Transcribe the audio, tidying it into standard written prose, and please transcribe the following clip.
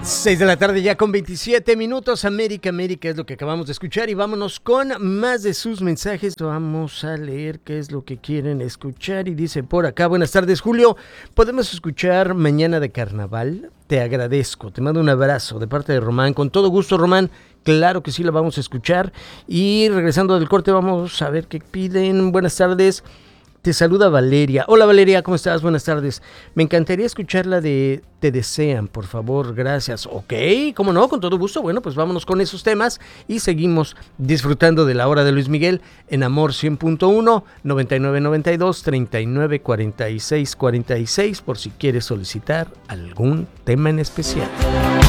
6 de la tarde ya con 27 minutos. América es lo que acabamos de escuchar y vámonos con más de sus mensajes. Vamos a leer qué es lo que quieren escuchar y dice por acá: buenas tardes, Julio, ¿podemos escuchar Mañana de Carnaval? Te agradezco, te mando un abrazo de parte de Román. Con todo gusto, Román, claro que sí la vamos a escuchar. Y regresando del corte vamos a ver qué piden. Buenas tardes. Te saluda Valeria. Hola Valeria, ¿cómo estás? Buenas tardes. Me encantaría escuchar la de Te Desean, por favor, gracias. Ok, ¿cómo no? Con todo gusto. Bueno, pues vámonos con esos temas y seguimos disfrutando de la hora de Luis Miguel en Amor 100.1, 9992, 394646, por si quieres solicitar algún tema en especial.